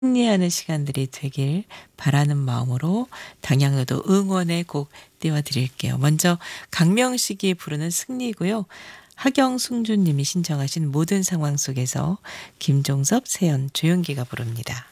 승리하는 시간들이 되길 바라는 마음으로 당양로도 응원의 곡 띄워드릴게요. 먼저 강명식이 부르는 승리고요. 하경승준 님이 신청하신 모든 상황 속에서 김종섭, 세연, 조용기가 부릅니다.